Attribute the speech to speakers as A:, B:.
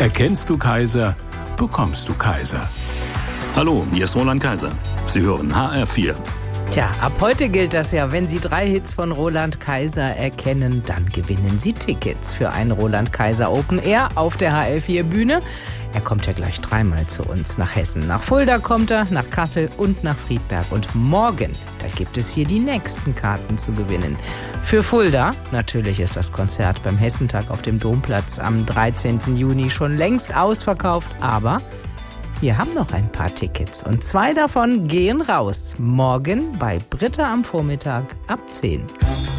A: Erkennst du Kaiser, bekommst du Kaiser.
B: Hallo, hier ist Roland Kaiser. Sie hören HR4.
C: Tja, ab heute gilt das ja, wenn Sie 3 Hits von Roland Kaiser erkennen, dann gewinnen Sie Tickets für ein Roland Kaiser Open Air auf der HR4 Bühne. Er kommt ja gleich 3-mal zu uns nach Hessen. Nach Fulda kommt er, nach Kassel und nach Friedberg. Und morgen, da gibt es hier die nächsten Karten zu gewinnen. Für Fulda, natürlich ist das Konzert beim Hessentag auf dem Domplatz am 13. Juni schon längst ausverkauft, aber wir haben noch ein paar Tickets und 2 davon gehen raus. Morgen bei Britta am Vormittag ab 10.